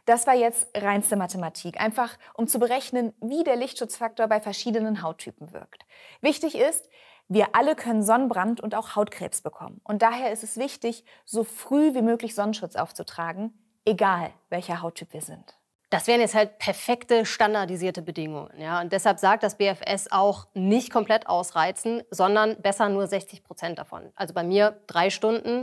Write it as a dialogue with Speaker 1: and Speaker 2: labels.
Speaker 1: Das war jetzt reinste Mathematik, einfach um zu berechnen, wie der Lichtschutzfaktor bei verschiedenen Hauttypen wirkt. Wichtig ist, wir alle können Sonnenbrand und auch Hautkrebs bekommen. Und daher ist es wichtig, so früh wie möglich Sonnenschutz aufzutragen, egal welcher Hauttyp wir sind.
Speaker 2: Das wären jetzt halt perfekte standardisierte Bedingungen. Ja? Und deshalb sagt das BfS auch nicht komplett ausreizen, sondern besser nur 60% davon. Also bei mir 3 Stunden.